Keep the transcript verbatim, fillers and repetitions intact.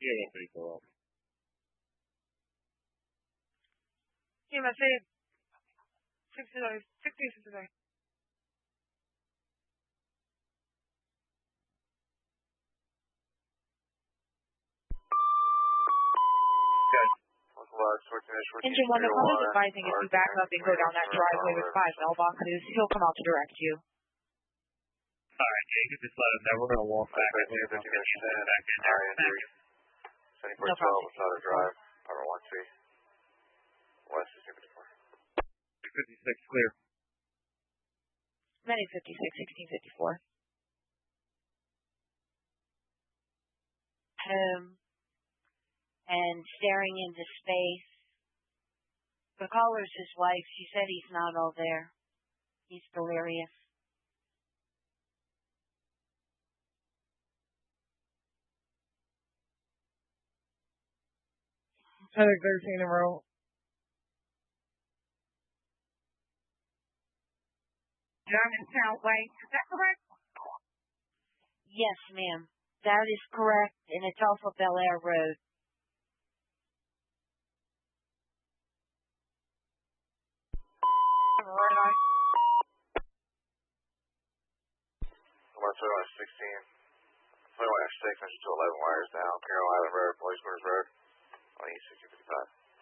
Yeah, that's pretty cool. Team, I say sixty dollars, sixty, sixty dollars. Good. Engine one, the call is advising if you back up and go down that driveway with five mailboxes, he'll come out to direct you. Alright, yeah, you can just let him know. We're going to walk back up there. We'll get you back in there. No problem. Southern Drive, Power one C. West is fifty-four. fifty-six clear. Many fifty-six, sixteen fifty-four. Home. And staring into space. The caller's his wife. She said he's not all there. He's delirious. Heather thirteen in a row. German Southway. Is that correct? Yes, ma'am. That is correct, and it's off of Bel Air Road. Red eye. one two on sixteen. twenty-one six, I should do eleven wires down. Carroll Island Road, Boysburg Road, on East sixty fifty-five.